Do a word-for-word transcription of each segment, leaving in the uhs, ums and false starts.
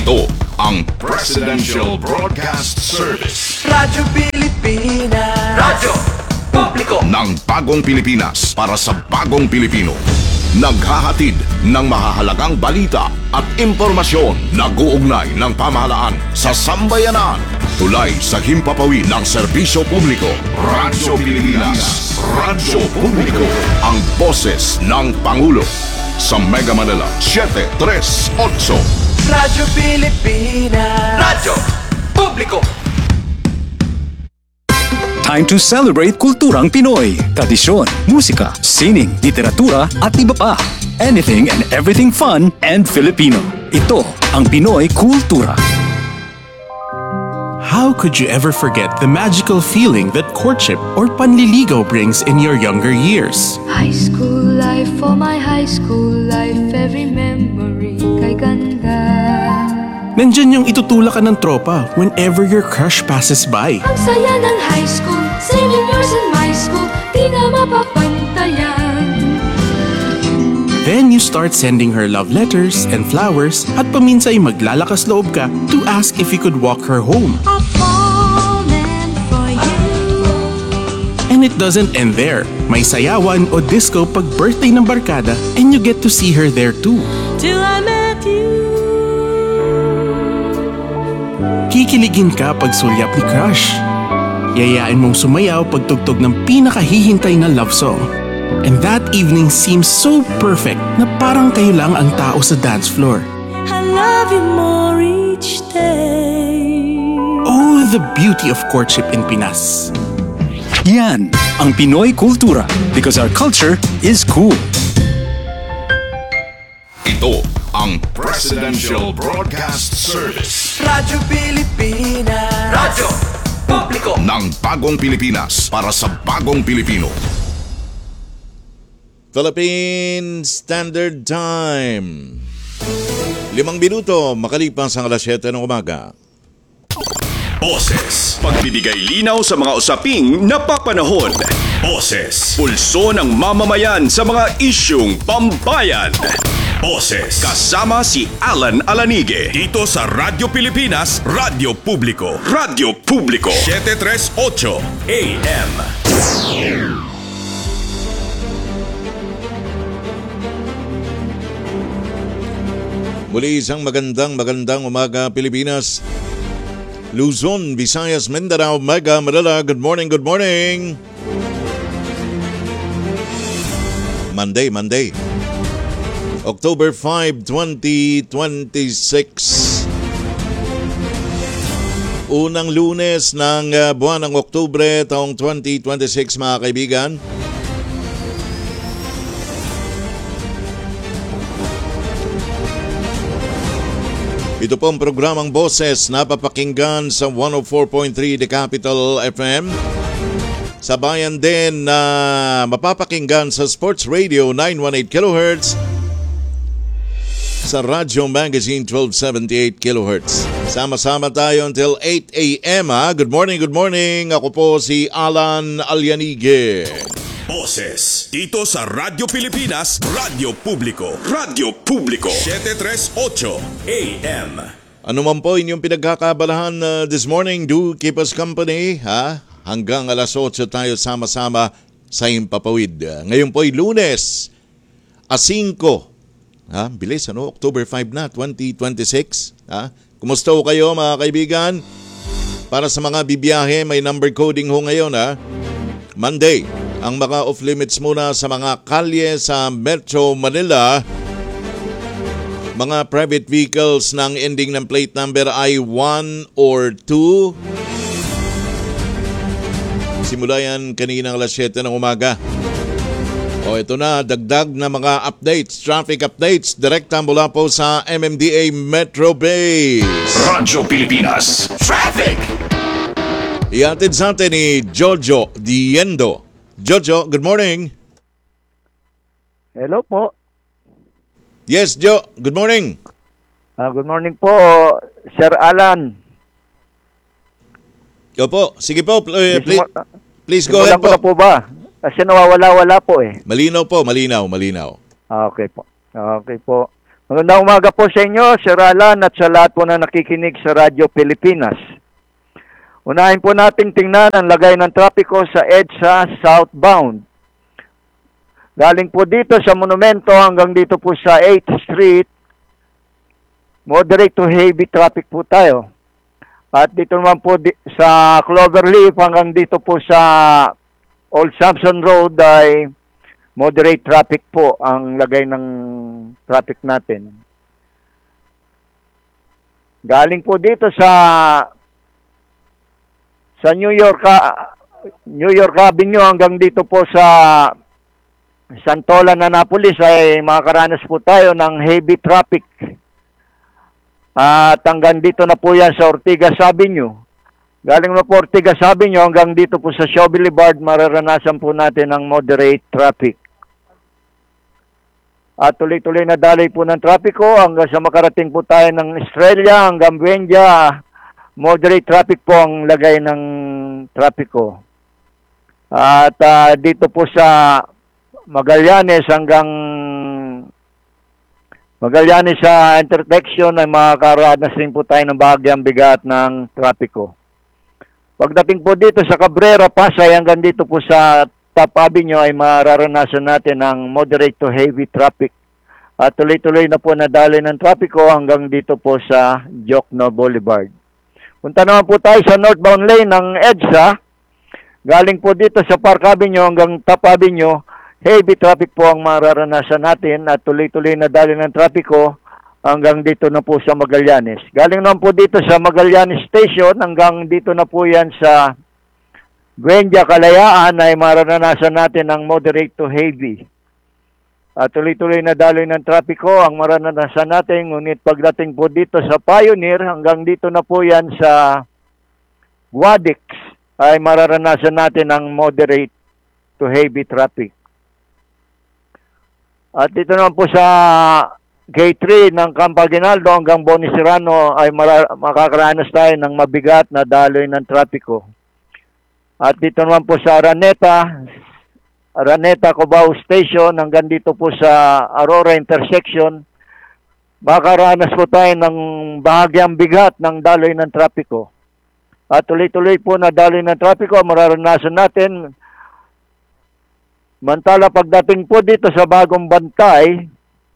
Ito ang Presidential Broadcast Service. Radyo Pilipinas. Radyo Publiko ng bagong Pilipinas para sa bagong Pilipino. Naghahatid ng mahahalagang balita at impormasyon na guugnay ng pamahalaan sa sambayanan. Tulay sa himpapawid ng serbisyo publiko. Radyo Pilipinas. Radyo Publiko. Ang boses ng Pangulo. Sa Mega Manila, seven three eight. Radyo Pilipinas. Radyo Publiko. Time to celebrate kulturang Pinoy. Tradisyon, musika, sining, literatura at iba pa. Anything and everything fun and Filipino. Ito ang Pinoy Kultura. How could you ever forget the magical feeling that courtship or panliligaw brings in your younger years? High school life, for my high school life, every memory kay ganda. Nandyan yung itutulak ka ng tropa whenever your crush passes by. Ang saya ng high school, saving years in my school, di na mapapantayan. Then you start sending her love letters and flowers at paminsay maglalakas loob ka to ask if you could walk her home. I've fallen for you. And it doesn't end there. May sayawan o disco pag birthday ng barkada and you get to see her there too. Till I met you. Kikiligin ka pag sulyap ni crush. Yayain mong sumayaw pag tugtog ng pinakahihintay na love song. And that evening seems so perfect na parang kayo lang ang tao sa dance floor. I love you more each day. Oh, the beauty of courtship in Pinas. Yan ang Pinoy Kultura because our culture is cool. Ito ang Presidential Broadcast Service. Radyo Pilipinas. Radyo Publiko ng bagong Pilipinas para sa bagong Pilipino. Philippine Standard Time. Limang minuto makalipas ang alas siyete ng umaga. Boses, pagbibigay linaw sa mga usaping napapanahon. Boses, pulso ng mamamayan sa mga isyung pambayan. Boses, kasama si Alan Alanige. Dito sa Radyo Pilipinas, Radyo Publiko. Radyo Publiko, seven three eight A M. Muli isang magandang magandang umaga Pilipinas. Luzon, Visayas, Mindanao, Mega Manila. Good morning, good morning. Monday, Monday. October fifth, twenty twenty-six. Unang Lunes ng uh, buwan ng Oktubre taong twenty twenty-six, mga kaibigan. Ito po ang programang Boses na papakinggan sa one oh four point three The Capital F M. Sa bayan din na mapapakinggan sa Sports Radio nine eighteen kilohertz. Sa Radyo Magazine twelve seventy-eight kilohertz. Sama-sama tayo until eight A M ha. Good morning, good morning. Ako po si Alan Alanige. Boses, dito sa Radyo Pilipinas, Radyo Publiko. Radyo Publiko, seven three eight A M. Ano man po inyong pinagkakabalahan uh, this morning, do keep us company ha. Hanggang alas eight tayo sama-sama sa Himpapawid. Uh, ngayon po ay Lunes, as five. Ha, bilis ano, October fifth na, twenty twenty-six. Ha? Kumusta ho kayo mga kaibigan? Para sa mga bibiyahe, may number coding ho ngayon ha. Monday, ang mga off-limits muna sa mga kalye sa Metro Manila. Mga private vehicles ng ending ng plate number ay one or two. Simula yan kaninang alas siyete ng umaga. O ito na, dagdag na mga updates, traffic updates, direkta mula po sa M M D A Metro Base. Radyo Pilipinas, Traffic! Ihatid sa atin ni Jojo Diendo. Jojo, good morning. Hello po. Yes, Jo. Good morning. Uh, good morning po, Sir Alan. Yo po. Sige po. Please, please, please go ahead po. po. po ba? Kasi nawawala-wala po eh. Malinaw po. Malinaw. Malinaw. Okay po. Okay po. Magandang umaga po sa inyo, Sir Alan, at sa lahat po na nakikinig sa Radyo Pilipinas. Unahin po nating tingnan ang lagay ng trapiko sa EDSA southbound. Galing po dito sa Monumento hanggang dito po sa eighth Street, moderate to heavy traffic po tayo. At dito naman po di- sa Cloverleaf hanggang dito po sa Old Samson Road ay moderate traffic po ang lagay ng traffic natin. Galing po dito sa sa New York ah, New York Avenue hanggang dito po sa Santolan, Annapolis ay makakaranas po tayo ng heavy traffic. At hanggang dito na po yan sa Ortigas Avenue. Galing na po Ortigas Avenue hanggang dito po sa Shaw Boulevard, mararanasan po natin ang moderate traffic. At tuloy-tuloy na daloy po ng trapiko hanggang sa makarating po tayo ng Estrella hanggang Buendia. Moderate traffic po ang lagay ng trapiko. At uh, dito po sa Magallanes hanggang Magallanes sa intersection ay makakaranas rin po tayo ng bahagyang bigat ng trapiko. Pagdating po dito sa Cabrera, Pasay hanggang dito po sa Top Avenue ay mararanasan natin ang moderate to heavy traffic. At tuloy-tuloy na po nadaloy ng trapiko hanggang dito po sa Jokno Boulevard. Punta naman po tayo sa northbound lane ng EDSA. Galing po dito sa Park Avenue hanggang Top Avenue, heavy traffic po ang mararanasan natin at tuloy-tuloy na daloy ng trapiko hanggang dito na po sa Magallanes. Galing naman po dito sa Magallanes Station hanggang dito na po yan sa Buendia, Kalayaan ay mararanasan natin ang moderate to heavy. At tuloy-tuloy na daloy ng trapiko ang mararanasan natin, ngunit pagdating po dito sa Pioneer hanggang dito na po yan sa Guadix ay mararanasan natin ang moderate to heavy traffic. At dito naman po sa Gate three ng Campaginaldo hanggang Boniserrano ay mara- makakaranas tayo ng mabigat na daloy ng trapiko. At dito naman po sa Araneta, Araneta Cubao Station hanggang dito po sa Aurora Intersection, makakaranas po tayo ng bahagyang bigat ng daloy ng trapiko. At tuloy-tuloy po na daloy ng trapiko mararanasan natin. Mantala pagdating po dito sa Bagong Bantay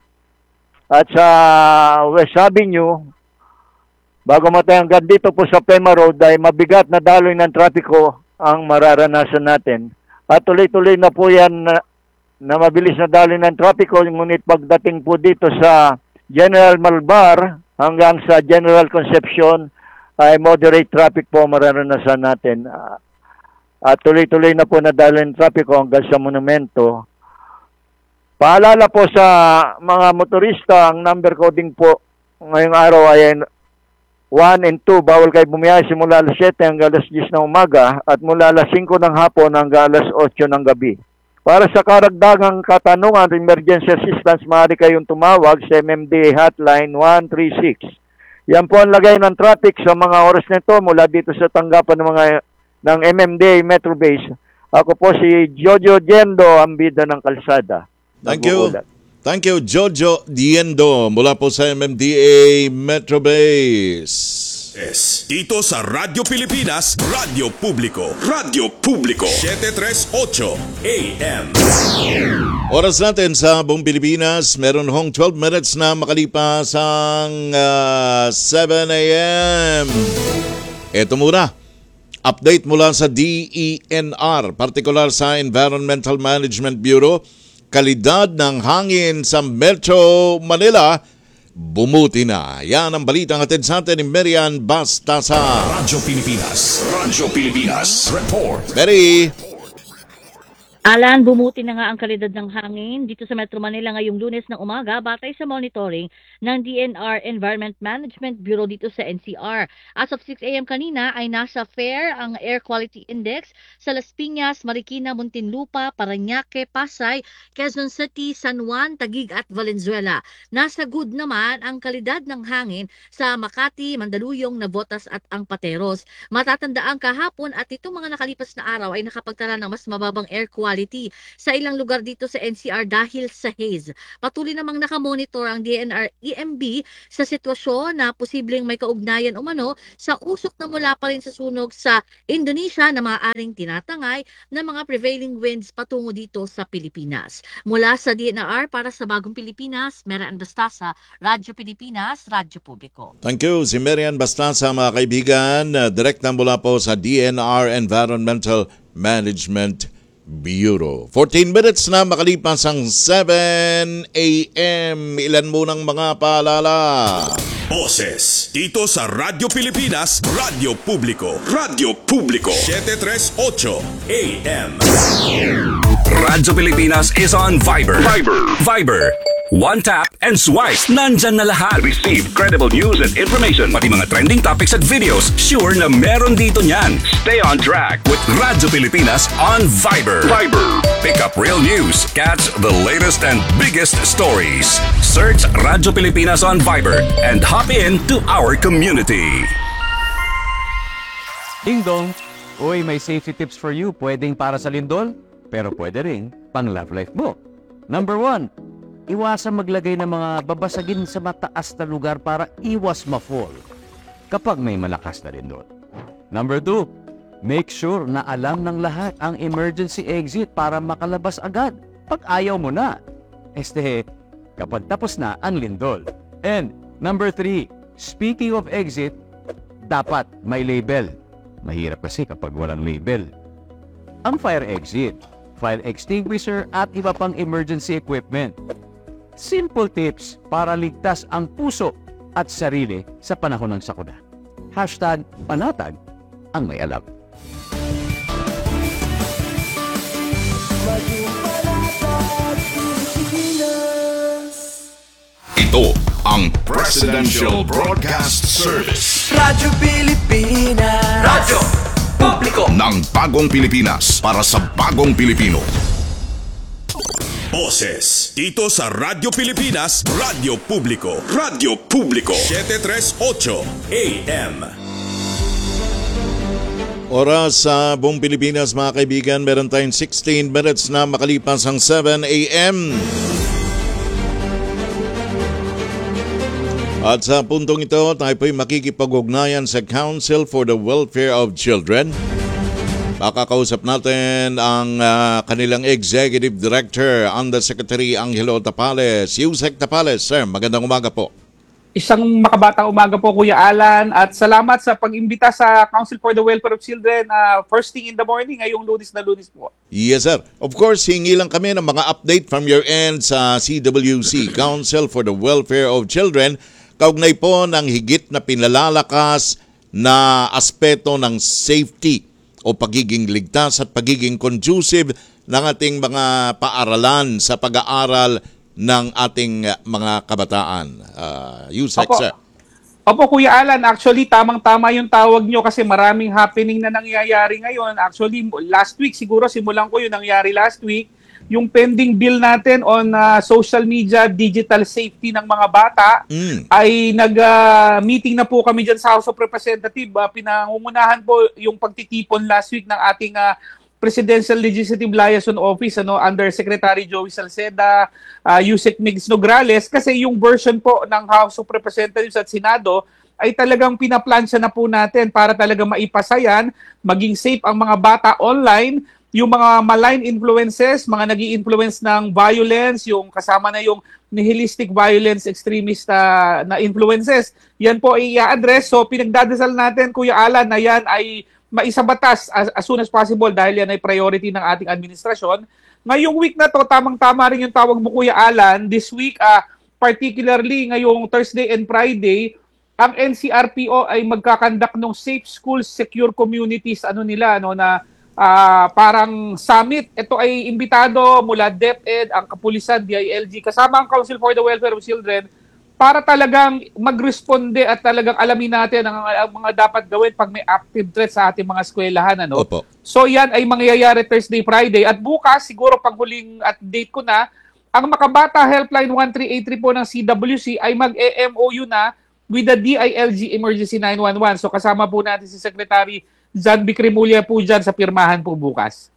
at sa West Avenue, bago matay hanggang dito po sa Pema Road ay mabigat na daloy ng trapiko ang mararanasan natin. At tuloy-tuloy na po yan na, na mabilis na daloy ng trapiko, ngunit pagdating po dito sa General Malbar hanggang sa General Concepcion ay moderate traffic po mararanasan natin. At tuloy-tuloy na po na daloy ng trapiko hanggang sa Monumento. Paalala po sa mga motorista, ang number coding po ngayong araw ay one and two, bawal kayo bumiyahe simula alas siyete hanggang alas diyes ng umaga at mula alas singko ng hapon hanggang alas otso ng gabi. Para sa karagdagang katanungan, emergency assistance, maaari kayong tumawag sa M M D A hotline one three six. Yan po ang lagay ng traffic sa mga oras nito mula dito sa tanggapan ng mga ng M M D A Metro Base. Ako po si Jojo Diendo, ang bida ng kalsada. Thank you. Nag-uulat. Thank you, Jojo Diendo, mula po sa M M D A Metro Base. Yes. Dito sa Radyo Pilipinas, Radyo Publiko. Radyo Publiko. seven thirty-eight A M. Oras natin sa buong Pilipinas, meron hong twelve minutes na makalipas ang uh, seven A M. Ito muna, update mula sa D E N R, partikular sa Environmental Management Bureau. Kalidad ng hangin sa Metro Manila bumuti na. Yan ang balitang hatid sa atin ni Marian Bastasa. Radyo Pilipinas. Radyo Pilipinas. Report. Mary. Alan, bumuti na nga ang kalidad ng hangin dito sa Metro Manila ngayong Lunes ng umaga batay sa monitoring ng D N R Environment Management Bureau dito sa N C R. As of six A M kanina ay nasa fair ang Air Quality Index sa Las Piñas, Marikina, Muntinlupa, Parañaque, Pasay, Quezon City, San Juan, Taguig at Valenzuela. Nasa good naman ang kalidad ng hangin sa Makati, Mandaluyong, Navotas at Angpateros. Matatandaan kahapon at itong mga nakalipas na araw ay nakapagtala ng mas mababang air quality mortality sa ilang lugar dito sa N C R dahil sa haze. Patuloy namang nakamonitor ang D N R E M B sa sitwasyon na posibleng may kaugnayan umano sa usok na mula pa rin sa sunog sa Indonesia na maaaring tinatangay ng mga prevailing winds patungo dito sa Pilipinas. Mula sa D N R para sa Bagong Pilipinas, Mera Anbastasa, Radyo Pilipinas, Radyo Publiko. Thank you, si Marian Bastasa mga kaibigan, uh, direkta mula po sa D N R Environmental Management Bureau. fourteen minutes na makalipas ang seven a m Ilan munang mga paalala? Boses dito sa Radyo Pilipinas, Radyo Publiko, Radyo Publiko, seven thirty-eight A M. Radyo Pilipinas is on Viber. Viber. Viber. One tap and swipe. Nandyan na lahat. Receive credible news and information. Pati mga trending topics at videos. Sure na meron dito niyan. Stay on track with Radyo Pilipinas on Viber. Viber. Pick up real news. Catch the latest and biggest stories. Search Radyo Pilipinas on Viber and hop in to our community. Ding dong! Uy, may safety tips for you. Pwedeng para sa lindol, pero pwede rin pang love life mo. Number one, iwasan maglagay ng mga babasagin sa mataas na lugar para iwas ma-fall kapag may malakas na lindol. Number two, make sure na alam ng lahat ang emergency exit para makalabas agad pag ayaw mo na. Este, kapag tapos na ang lindol. And number three, speaking of exit, dapat may label. Mahirap kasi kapag walang label. Ang fire exit, fire extinguisher at iba pang emergency equipment. Simple tips para ligtas ang puso at sarili sa panahon ng sakuna. Hashtag panatag ang may alam. Ito ang Presidential Broadcast Service Radyo Pilipinas. Radyo Publiko. ng Bagong Pilipinas para sa Bagong Pilipino. Boses dito sa Radyo Pilipinas, Radyo Publiko, Radyo Publiko, seven thirty-eight A M. Oras sa buong Pilipinas mga kaibigan, meron tayong sixteen minutes na makalipas ang seven a m At sa puntong ito, tayo po'y makikipag-ugnayan sa Council for the Welfare of Children. Makakausap natin ang uh, kanilang Executive Director, Undersecretary Angelo Tapales. Yusek Tapales, sir, magandang umaga po. Isang makabatang umaga po, Kuya Alan, at salamat sa pag-imbita sa Council for the Welfare of Children uh, first thing in the morning, ngayong lunes na lunes po. Yes, sir. Of course, hingi lang kami ng mga update from your end sa C W C, Council for the Welfare of Children, kaugnay po ng higit na pinalalakas na aspeto ng safety o pagiging ligtas at pagiging conducive ng ating mga paaralan sa pag-aaral ng ating mga kabataan. Uh, Yusek, Opo. sir. Opo, Kuya Alan, actually tamang-tama yung tawag nyo kasi maraming happening na nangyayari ngayon. Actually, last week, siguro simulan ko yung nangyari last week, yung pending bill natin on uh, social media, digital safety ng mga bata, Mm. ay nag-meeting uh, na po kami dyan sa House of Representatives. Uh, pinangungunahan po yung pagtitipon last week ng ating uh, Presidential Legislative Liaison Office, ano, under Secretary Joey Salceda, uh, Yusek Migs Nograles, kasi yung version po ng House of Representatives at Senado ay talagang pinaplansya na po natin para talaga maipasayan, maging safe ang mga bata online, yung mga malign influences, mga nag-i-influence ng violence, yung kasama na yung nihilistic violence extremist uh, na influences, yan po ay i-address. So pinagdadasal natin, Kuya Alan, na yan ay maisabatas as, as soon as possible dahil yan ay priority ng ating administrasyon. Ngayong week na to, tamang-tama rin yung tawag mo, Kuya Alan. This week, uh, particularly ngayong Thursday and Friday, ang N C R P O ay magkakandak ng Safe Schools, Secure Communities, ano nila, no, na uh, parang summit. Ito ay imbitado mula DepEd, ang Kapulisan, D I L G, kasama ang Council for the Welfare of Children, para talagang magresponde at talagang alamin natin ang, ang mga dapat gawin pag may active threat sa ating mga eskwelahan. Ano? Opo. So yan ay mangyayari Thursday, Friday. At bukas, siguro pag huling update ko na, ang Makabata Helpline one three eight three po ng C W C ay mag-E M O U na with the D I L G Emergency nine one one. So kasama po natin si Secretary John B. Cremulya po dyan sa pirmahan po bukas.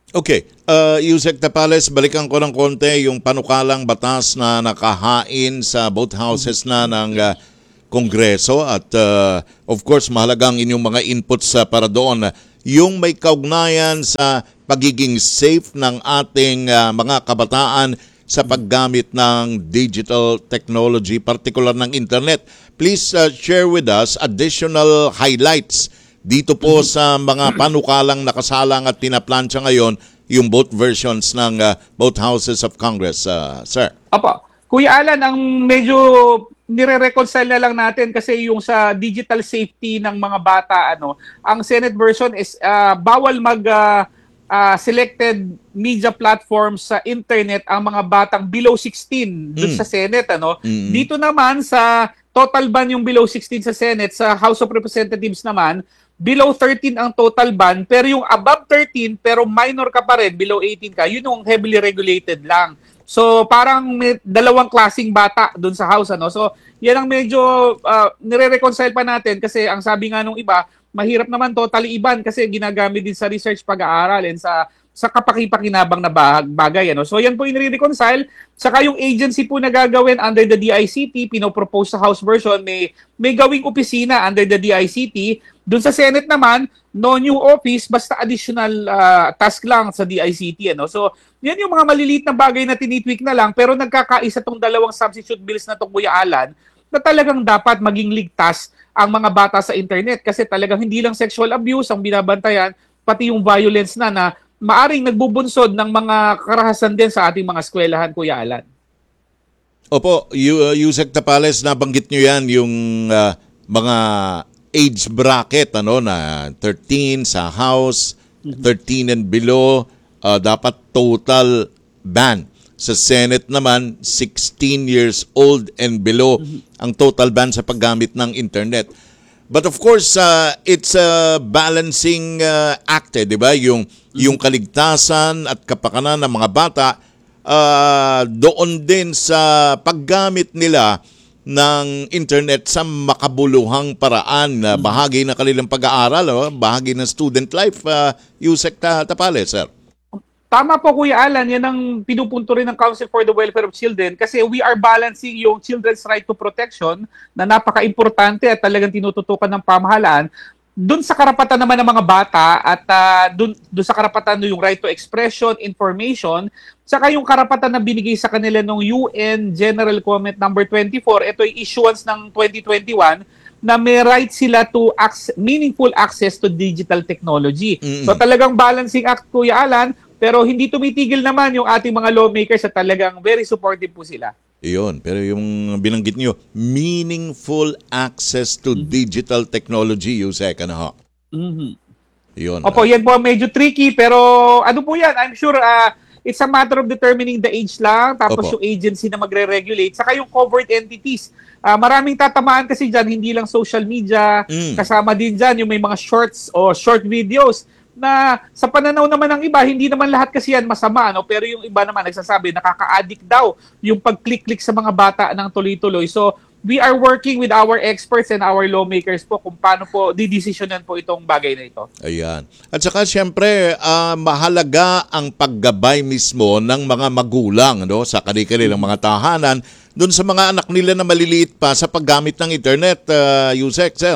Okay, uh, Yusek Tapales, balikan ko ng konti yung panukalang batas na nakahain sa both houses na ng uh, Kongreso at uh, of course mahalagang inyong mga inputs uh, para doon. Yung may kaugnayan sa pagiging safe ng ating uh, mga kabataan sa paggamit ng digital technology, particular ng internet. Please uh, share with us additional highlights dito po sa mga panukalang nakasalang at pinaplansya ngayon yung both versions ng uh, both houses of Congress, uh, sir. Apo, Kuya Alan, ang medyo nire-reconcile na lang natin kasi yung sa digital safety ng mga bata, ano, ang Senate version is uh, bawal mag uh, uh, selected media platforms sa internet ang mga batang below sixteen dun Mm. sa Senate, ano. Mm. Dito naman sa total ban yung below sixteen sa Senate, sa House of Representatives naman below thirteen ang total ban, pero yung above thirteen pero minor ka pa rin, below eighteen ka, yun yung heavily regulated lang. So parang may dalawang klasing bata doon sa house, ano. So yan ang medyo uh, nire-reconcile pa natin kasi ang sabi nga nung iba, mahirap naman totally iban kasi ginagamit din sa research, pag-aaral and sa sa kapakipakinabang na bagay, ano. So yan po yung nire-reconcile. Saka yung agency po na gagawin under the D I C T, pinopropose sa House version, may may gawing opisina under the D I C T. Doon sa Senate naman, no new office, basta additional uh, task lang sa D I C T, ano. So yan yung mga maliliit na bagay na tinitweak na lang, pero nagkakaisa tong dalawang substitute bills na to, Kuya Alan, na talagang dapat maging ligtas ang mga bata sa internet kasi talagang hindi lang sexual abuse ang binabantayan, pati yung violence na na maaring nagbubunsod ng mga karahasan din sa ating mga eskwelahan, Kuya Alan. Opo, you, uh, Yusek Tapales, nabanggit nyo yan yung uh, mga age bracket, ano, na thirteen sa House, thirteen and below, uh, dapat total ban. Sa Senate naman, sixteen years old and below ang total ban sa paggamit ng internet. But of course, uh, it's a balancing uh, act, eh, di ba? Yung, yung kaligtasan at kapakanan ng mga bata uh, doon din sa paggamit nila ng internet sa makabuluhang paraan na bahagi ng kanilang pag-aaral, oh, bahagi ng student life, uh, Yusek Tapales, sir. Tama po, Kuya Alan, yan ang pinupunto rin ng Council for the Welfare of Children kasi we are balancing yung children's right to protection na napaka-importante at talagang tinututukan ng pamahalaan dun sa karapatan naman ng mga bata at uh, dun, dun sa karapatan yung right to expression, information, saka yung karapatan na binigay sa kanila ng U N General Comment number twenty-four, ito yung issuance ng twenty twenty-one, na may right sila to access, meaningful access to digital technology. Mm-mm. So talagang balancing act, Kuya Alan, pero hindi tumitigil naman yung ating mga lawmakers at talagang very supportive po sila. Iyon, pero yung binanggit nyo, meaningful access to digital technology, Yusek, ano ho? Mm-hmm. Iyon. Opo, yan po medyo tricky, pero ano po yan, I'm sure uh, it's a matter of determining the age lang, tapos Opo. yung agency na magre-regulate, saka yung covered entities. Uh, maraming tatamaan kasi dyan, hindi lang social media, Mm. kasama din dyan yung may mga shorts o short videos na sa pananaw naman ng iba, hindi naman lahat kasi yan masama, no? Pero yung iba naman nagsasabi, nakaka-addict daw yung pag-click-click sa mga bata ng tuloy-tuloy. So, we are working with our experts and our lawmakers po kung paano po didesisyonan po itong bagay na ito. Ayan. At saka siyempre, ah, mahalaga ang paggabay mismo ng mga magulang, no, sa kanilang mga tahanan doon sa mga anak nila na maliliit pa sa paggamit ng internet, uh, Yusek, sir.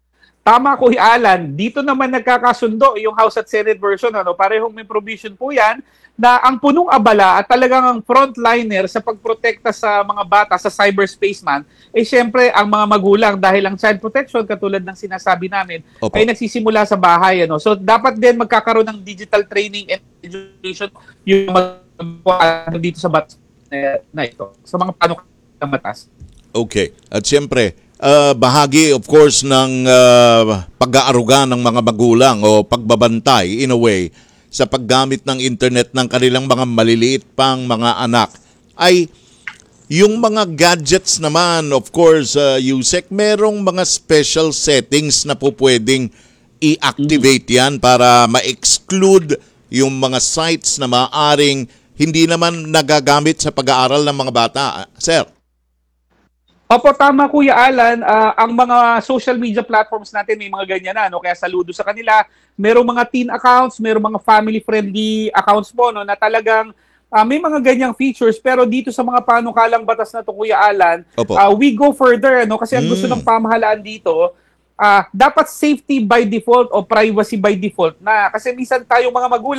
Tama, Kuya Alan. Dito naman nagkakasundo yung House at Senate version. Ano? Parehong may provision po yan na ang punong abala at talagang ang frontliner sa pagprotekta sa mga bata sa cyberspace man, eh syempre ang mga magulang dahil ang child protection, katulad ng sinasabi namin, Opo. ay nagsisimula sa bahay. Ano? So dapat din magkakaroon ng digital training and education yung mga dito sa bat na ito, sa mga panukang batas. Okay. At siyempre, Uh, bahagi of course ng uh, pag-aaruga ng mga magulang o pagbabantay in a way sa paggamit ng internet ng kanilang mga maliliit pang mga anak ay yung mga gadgets naman, of course, uh, Yusek, merong mga special settings na po pwedeng i-activate yan para ma-exclude yung mga sites na maaaring hindi naman nagagamit sa pag-aaral ng mga bata, sir. Opo, tama Kuya Alan. Ah, ang mga social media platforms natin may mga ganyan na, no? Kaya saludo sa kanila. Merong mga teen accounts, merong mga family-friendly accounts po, no? Na talagang ah, may mga ganyang features. Pero dito sa mga panukalang batas na to, Kuya Alan, Opo. ah, we go further, no? Kasi ang gusto Mm. ng pamahalaan dito, ah, dapat safety by default o privacy by default na. Kasi minsan tayong mga magulang,